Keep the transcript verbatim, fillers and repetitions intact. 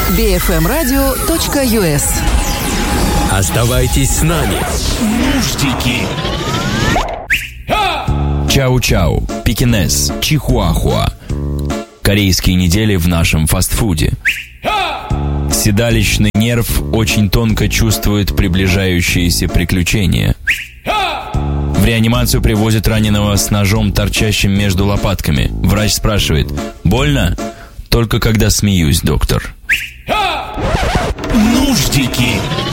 би эф эм радио точка ю эс. Оставайтесь с нами. Нуждики. Чау-чау, пекинес, чихуахуа. Корейские недели в нашем фастфуде. Седалищный нерв очень тонко чувствует приближающиеся приключения. В реанимацию привозят раненого с ножом, торчащим между лопатками. Врач спрашивает: «Больно?» «Только когда смеюсь, доктор». Нуждики.